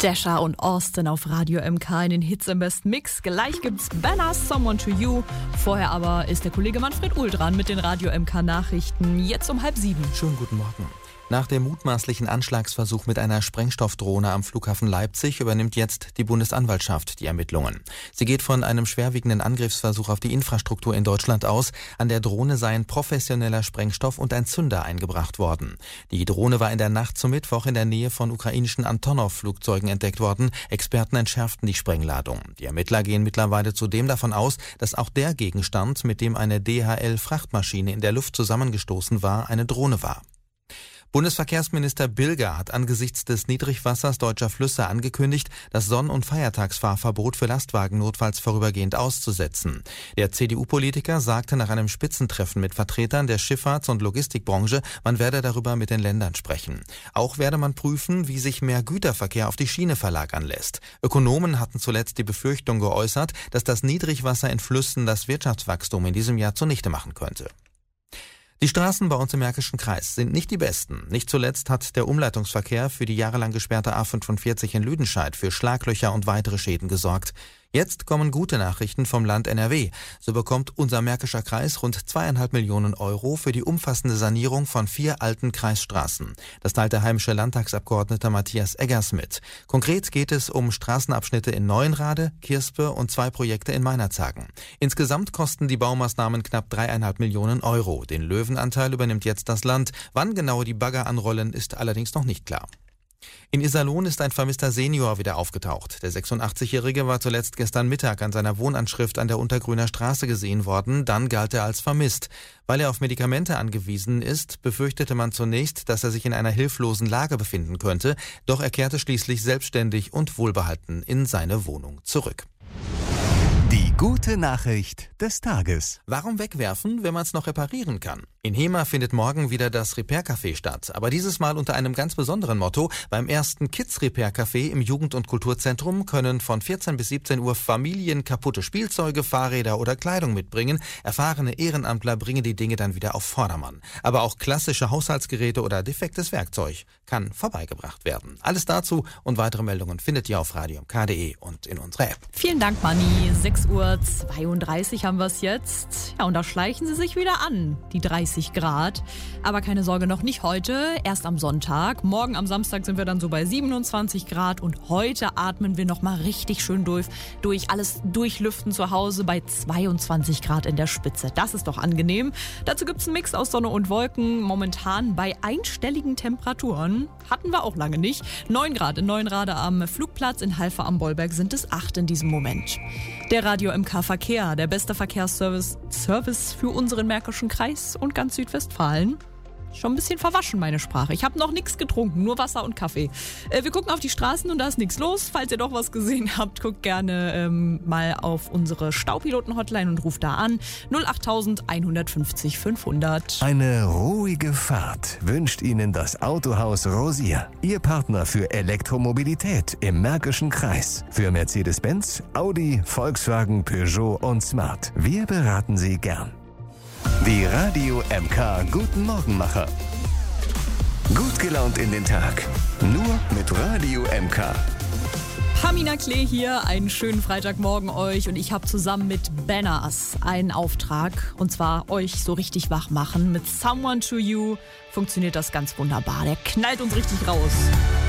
Dasher und Austin auf Radio MK in den Hits im besten Mix. Gleich gibt's Banner, Someone to You. Vorher aber ist der Kollege Manfred Uhl dran mit den Radio MK Nachrichten. Jetzt um 6:30. Schönen guten Morgen. Nach dem mutmaßlichen Anschlagsversuch mit einer Sprengstoffdrohne am Flughafen Leipzig übernimmt jetzt die Bundesanwaltschaft die Ermittlungen. Sie geht von einem schwerwiegenden Angriffsversuch auf die Infrastruktur in Deutschland aus. An der Drohne seien professioneller Sprengstoff und ein Zünder eingebracht worden. Die Drohne war in der Nacht zum Mittwoch in der Nähe von ukrainischen Antonov-Flugzeugen entdeckt worden. Experten entschärften die Sprengladung. Die Ermittler gehen mittlerweile zudem davon aus, dass auch der Gegenstand, mit dem eine DHL-Frachtmaschine in der Luft zusammengestoßen war, eine Drohne war. Bundesverkehrsminister Bilger hat angesichts des Niedrigwassers deutscher Flüsse angekündigt, das Sonn- und Feiertagsfahrverbot für Lastwagen notfalls vorübergehend auszusetzen. Der CDU-Politiker sagte nach einem Spitzentreffen mit Vertretern der Schifffahrts- und Logistikbranche, man werde darüber mit den Ländern sprechen. Auch werde man prüfen, wie sich mehr Güterverkehr auf die Schiene verlagern lässt. Ökonomen hatten zuletzt die Befürchtung geäußert, dass das Niedrigwasser in Flüssen das Wirtschaftswachstum in diesem Jahr zunichte machen könnte. Die Straßen bei uns im Märkischen Kreis sind nicht die besten. Nicht zuletzt hat der Umleitungsverkehr für die jahrelang gesperrte A45 in Lüdenscheid für Schlaglöcher und weitere Schäden gesorgt. Jetzt kommen gute Nachrichten vom Land NRW. So bekommt unser Märkischer Kreis rund 2,5 Millionen Euro für die umfassende Sanierung von 4 alten Kreisstraßen. Das teilt der heimische Landtagsabgeordnete Matthias Eggers mit. Konkret geht es um Straßenabschnitte in Neuenrade, Kirspe und 2 Projekte in Meinerzhagen. Insgesamt kosten die Baumaßnahmen knapp 3,5 Millionen Euro. Den Löwenanteil übernimmt jetzt das Land. Wann genau die Bagger anrollen, ist allerdings noch nicht klar. In Iserlohn ist ein vermisster Senior wieder aufgetaucht. Der 86-Jährige war zuletzt gestern Mittag an seiner Wohnanschrift an der Untergrüner Straße gesehen worden, dann galt er als vermisst. Weil er auf Medikamente angewiesen ist, befürchtete man zunächst, dass er sich in einer hilflosen Lage befinden könnte, doch er kehrte schließlich selbstständig und wohlbehalten in seine Wohnung zurück. Die gute Nachricht des Tages. Warum wegwerfen, wenn man es noch reparieren kann? In Hema findet morgen wieder das Repair-Café statt, aber dieses Mal unter einem ganz besonderen Motto. Beim ersten Kids-Repair-Café im Jugend- und Kulturzentrum können von 14 bis 17 Uhr Familien kaputte Spielzeuge, Fahrräder oder Kleidung mitbringen. Erfahrene Ehrenamtler bringen die Dinge dann wieder auf Vordermann. Aber auch klassische Haushaltsgeräte oder defektes Werkzeug kann vorbeigebracht werden. Alles dazu und weitere Meldungen findet ihr auf radiomk.de und in unserer App. Vielen Dank, Manni. 6:32 Uhr haben wir es jetzt. Ja, und da schleichen sie sich wieder an, die 30 Grad. Aber keine Sorge, noch nicht heute, erst am Sonntag. Morgen am Samstag sind wir dann so bei 27 Grad und heute atmen wir nochmal richtig schön durch alles durchlüften zu Hause bei 22 Grad in der Spitze. Das ist doch angenehm. Dazu gibt es einen Mix aus Sonne und Wolken. Momentan bei einstelligen Temperaturen. Hatten wir auch lange nicht. 9 Grad in Neuenrade am Flugplatz, in Halver am Bollberg sind es 8 in diesem Moment. Der Radio MK Verkehr, der beste Verkehrsservice für unseren Märkischen Kreis und ganz Südwestfalen. Schon ein bisschen verwaschen, meine Sprache. Ich habe noch nichts getrunken, nur Wasser und Kaffee. Wir gucken auf die Straßen und da ist nichts los. Falls ihr doch was gesehen habt, guckt gerne mal auf unsere Staupiloten-Hotline und ruft da an. 08000 150 500. Eine ruhige Fahrt wünscht Ihnen das Autohaus Rosier. Ihr Partner für Elektromobilität im Märkischen Kreis. Für Mercedes-Benz, Audi, Volkswagen, Peugeot und Smart. Wir beraten Sie gern. Die Radio MK Guten Morgenmacher. Gut gelaunt in den Tag. Nur mit Radio MK. Pamina Klee hier, einen schönen Freitagmorgen euch und ich habe zusammen mit Banners einen Auftrag und zwar euch so richtig wach machen. Mit Someone to You funktioniert das ganz wunderbar. Der knallt uns richtig raus.